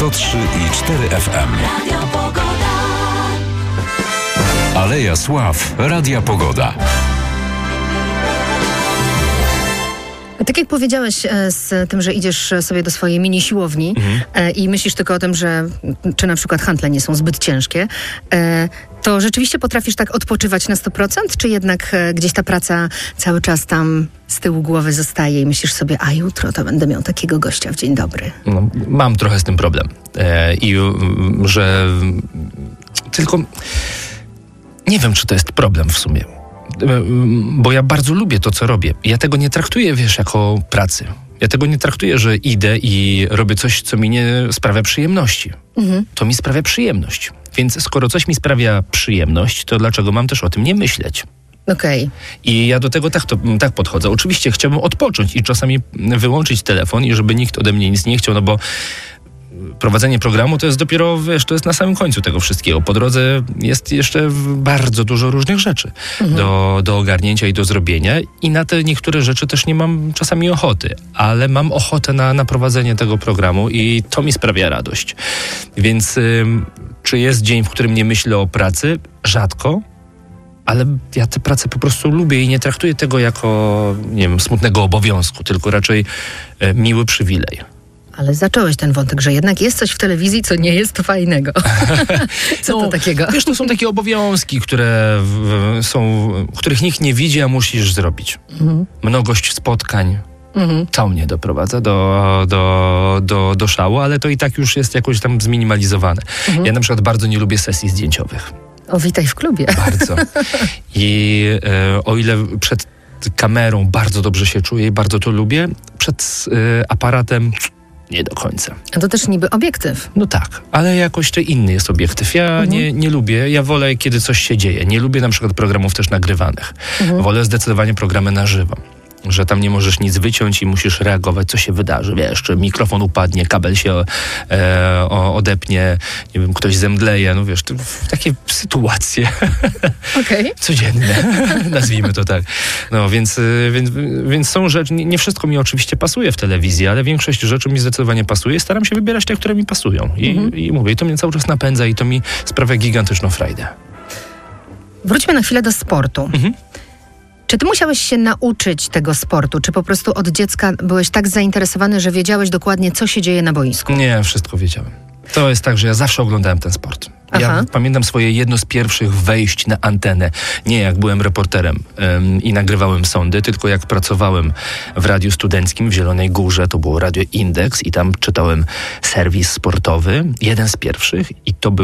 103,4 FM. Aleja Sław, Radia Pogoda. Tak jak powiedziałeś z tym, że idziesz sobie do swojej mini siłowni i myślisz tylko o tym, że czy na przykład handle nie są zbyt ciężkie, to rzeczywiście potrafisz tak odpoczywać na 100%, czy jednak gdzieś ta praca cały czas tam z tyłu głowy zostaje i myślisz sobie, a jutro to będę miał takiego gościa w dzień dobry? No, mam trochę z tym problem. Że tylko nie wiem, czy to jest problem w sumie. Bo ja bardzo lubię to, co robię. Ja tego nie traktuję, jako pracy. Ja tego nie traktuję, że idę i robię coś, co mi nie sprawia przyjemności. To mi sprawia przyjemność. Więc skoro coś mi sprawia przyjemność, to dlaczego mam też o tym nie myśleć? Okej. I ja do tego tak podchodzę. Oczywiście chciałbym odpocząć i czasami wyłączyć telefon i żeby nikt ode mnie nic nie chciał, no bo prowadzenie programu to jest dopiero, to jest na samym końcu tego wszystkiego. Po drodze jest jeszcze bardzo dużo różnych rzeczy do ogarnięcia i do zrobienia i na te niektóre rzeczy też nie mam czasami ochoty, ale mam ochotę na prowadzenie tego programu i to mi sprawia radość. Więc czy jest dzień, w którym nie myślę o pracy? Rzadko. Ale ja tę pracę po prostu lubię i nie traktuję tego jako, nie wiem, smutnego obowiązku, tylko raczej miły przywilej. Ale zacząłeś ten wątek, że jednak jest coś w telewizji, co nie jest fajnego. Co to takiego? Wiesz, to są takie obowiązki, których nikt nie widzi, a musisz zrobić. Mnogość spotkań. To mnie doprowadza do szału, ale to i tak już jest jakoś tam zminimalizowane. Ja na przykład bardzo nie lubię sesji zdjęciowych. O, witaj w klubie. Bardzo. I o ile przed kamerą bardzo dobrze się czuję i bardzo to lubię, przed aparatem nie do końca. A to też niby obiektyw. No tak, ale jakoś to inny jest obiektyw. Ja nie lubię, ja wolę, kiedy coś się dzieje. Nie lubię na przykład programów też nagrywanych. Wolę zdecydowanie programy na żywo. Że tam nie możesz nic wyciąć i musisz reagować, co się wydarzy. Wiesz, czy mikrofon upadnie, kabel się odepnie, nie wiem, ktoś zemdleje. No wiesz, takie sytuacje codzienne, nazwijmy to tak. No więc są rzeczy, nie wszystko mi oczywiście pasuje w telewizji, ale większość rzeczy mi zdecydowanie pasuje. Staram się wybierać te, które mi pasują. I mówię, i to mnie cały czas napędza i to mi sprawia gigantyczną frajdę. Wróćmy na chwilę do sportu. Czy ty musiałeś się nauczyć tego sportu? Czy po prostu od dziecka byłeś tak zainteresowany, że wiedziałeś dokładnie, co się dzieje na boisku? Nie, wszystko wiedziałem. To jest tak, że ja zawsze oglądałem ten sport. Ja pamiętam swoje jedno z pierwszych wejść na antenę. Nie jak byłem reporterem i nagrywałem sądy, tylko jak pracowałem w radiu studenckim w Zielonej Górze. To było Radio Indeks i tam czytałem serwis sportowy. Jeden z pierwszych i to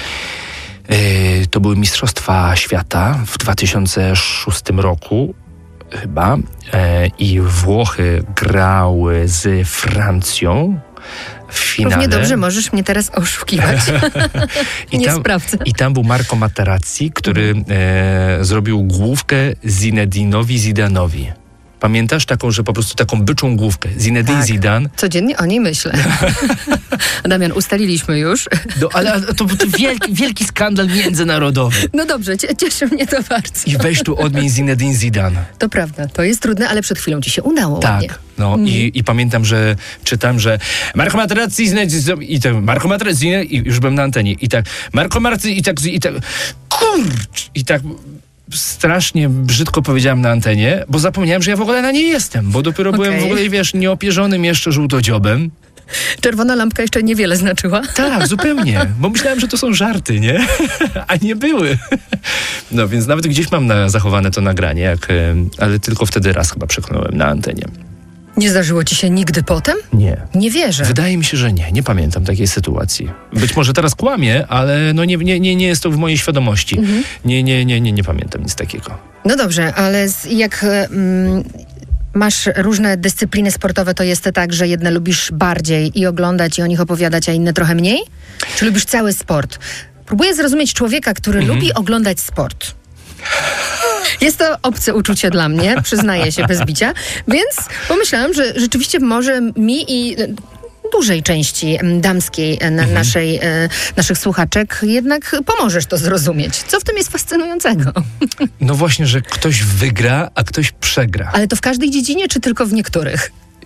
były Mistrzostwa Świata w 2006 roku chyba i Włochy grały z Francją w finale. Równie dobrze możesz mnie teraz oszukiwać. Sprawdzę. I tam był Marco Materazzi, który zrobił główkę Zinedinowi Zidanowi. Pamiętasz taką, że po prostu taką byczą główkę? Zinedine Zidane. Codziennie o niej myślę. Damian, ustaliliśmy już. Ale to wielki skandal międzynarodowy. No dobrze, cieszy mnie to bardzo. I weź tu odmień Zinedine Zidane. To prawda, to jest trudne, ale przed chwilą ci się udało ładnie. Tak, no i pamiętam, że czytam, że Marco Materazzi i tak Marco Materazzi i już byłem na antenie i tak Marco Materazzi i tak kurcz i tak strasznie brzydko powiedziałem na antenie, bo zapomniałem, że ja w ogóle na niej jestem, bo dopiero byłem w ogóle, wiesz, nieopierzonym jeszcze żółtodziobem. Czerwona lampka jeszcze niewiele znaczyła. Tak, zupełnie, bo myślałem, że to są żarty, nie? A nie były. No więc nawet gdzieś mam zachowane to nagranie, ale tylko wtedy raz chyba przekonałem na antenie. Nie zdarzyło ci się nigdy potem? Nie. Nie wierzę. Wydaje mi się, że nie. Nie pamiętam takiej sytuacji. Być może teraz kłamię, ale no nie jest to w mojej świadomości. Nie pamiętam nic takiego. No dobrze, ale jak masz różne dyscypliny sportowe, to jest tak, że jedne lubisz bardziej i oglądać i o nich opowiadać, a inne trochę mniej? Czy lubisz cały sport? Próbuję zrozumieć człowieka, który lubi oglądać sport. Jest to obce uczucie dla mnie, przyznaję się bez bicia, więc pomyślałam, że rzeczywiście może mi i dużej części damskiej naszych słuchaczek jednak pomożesz to zrozumieć. Co w tym jest fascynującego? No właśnie, że ktoś wygra, a ktoś przegra. Ale to w każdej dziedzinie, czy tylko w niektórych?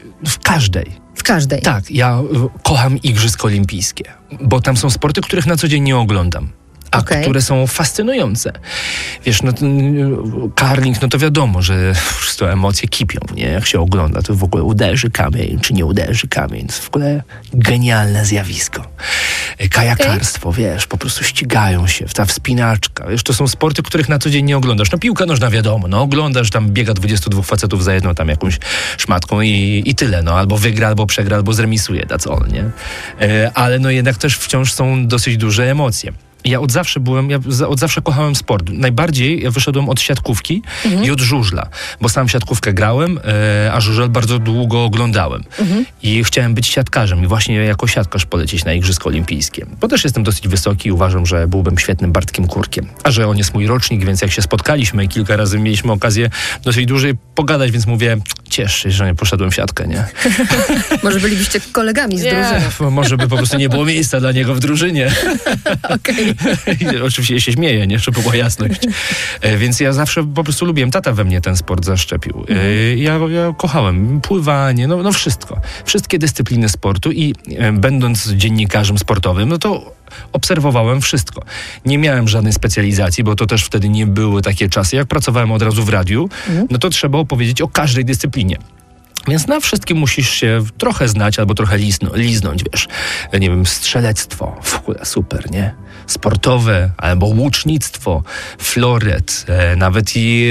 W każdej. W każdej. Tak, ja kocham Igrzyska Olimpijskie, bo tam są sporty, których na co dzień nie oglądam. A które są fascynujące. Wiesz, no curling, no to wiadomo, że to emocje kipią, nie? Jak się ogląda, to w ogóle uderzy kamień, czy nie uderzy kamień. To w ogóle genialne zjawisko. Kajakarstwo, wiesz, po prostu ścigają się, ta wspinaczka. Wiesz, to są sporty, których na co dzień nie oglądasz. No piłka nożna wiadomo, no oglądasz, tam biega 22 facetów za jedną tam jakąś szmatką i tyle, no. Albo wygra, albo przegra, albo zremisuje, that's all, nie? Ale no jednak też wciąż są dosyć duże emocje. Ja od zawsze kochałem sport. Najbardziej ja wyszedłem od siatkówki i od żużla, bo sam siatkówkę grałem, a żużel bardzo długo oglądałem. I chciałem być siatkarzem i właśnie jako siatkarz polecieć na Igrzyska Olimpijskie. Bo też jestem dosyć wysoki i uważam, że byłbym świetnym Bartkiem Kurkiem. A że on jest mój rocznik, więc jak się spotkaliśmy i kilka razy mieliśmy okazję dosyć dłużej pogadać, więc mówię, ciesz się, że nie poszedłem w siatkę, nie? Może bylibyście kolegami z drużyną. Może by po prostu nie było miejsca dla niego w drużynie. Okej. Oczywiście się śmieję, nie? Żeby była jasność. Więc ja zawsze po prostu lubiłem. Tata we mnie ten sport zaszczepił. Ja kochałem pływanie, no wszystko. Wszystkie dyscypliny sportu i będąc dziennikarzem sportowym, no to obserwowałem wszystko. Nie miałem żadnej specjalizacji, bo to też wtedy nie były takie czasy. Jak pracowałem od razu w radiu, no to trzeba opowiedzieć o każdej dyscyplinie. Więc na wszystkim musisz się trochę znać albo trochę liznąć, wiesz. Nie wiem, strzelectwo, w ogóle super, nie? Sportowe, albo łucznictwo, floret, nawet i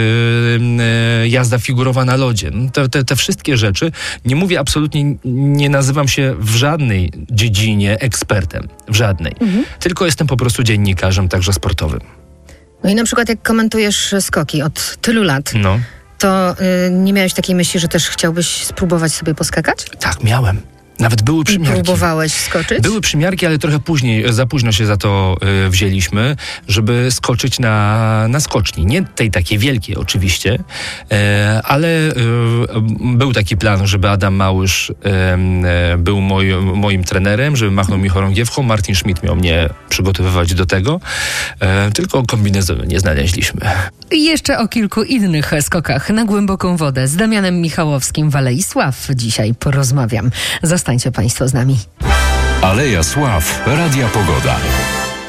jazda figurowa na lodzie. Te wszystkie rzeczy, nie mówię absolutnie, nie nazywam się w żadnej dziedzinie ekspertem, w żadnej. Tylko jestem po prostu dziennikarzem, także sportowym. No i na przykład jak komentujesz skoki od tylu lat, to nie miałeś takiej myśli, że też chciałbyś spróbować sobie poskakać? Tak, miałem. Nawet były przymiarki. I próbowałeś skoczyć? Były przymiarki, ale trochę później, za późno się za to wzięliśmy, żeby skoczyć na skoczni. Nie tej takiej wielkiej oczywiście, ale był taki plan, żeby Adam Małysz był moim trenerem, żeby machnął mi chorągiewką. Martin Schmidt miał mnie przygotowywać do tego, tylko kombinezonu nie znaleźliśmy. I jeszcze o kilku innych skokach na głęboką wodę z Damianem Michałowskim w Alei Sław dzisiaj porozmawiam. Zostańcie Państwo z nami. Aleja Sław, Radia Pogoda.